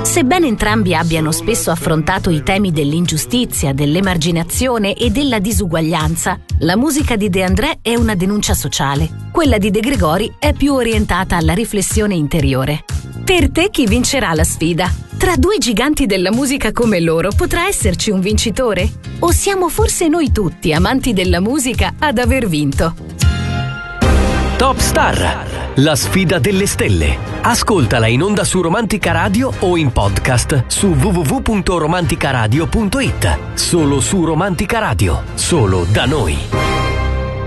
Sebbene entrambi abbiano spesso affrontato i temi dell'ingiustizia, dell'emarginazione e della disuguaglianza, la musica di De André è una denuncia sociale. Quella di De Gregori è più orientata alla riflessione interiore. Per te chi vincerà la sfida? Tra due giganti della musica come loro potrà esserci un vincitore? O siamo forse noi tutti, amanti della musica, ad aver vinto? Top Star, la sfida delle stelle. Ascoltala in onda su Romantica Radio o in podcast su www.romanticaradio.it. Solo su Romantica Radio, solo da noi.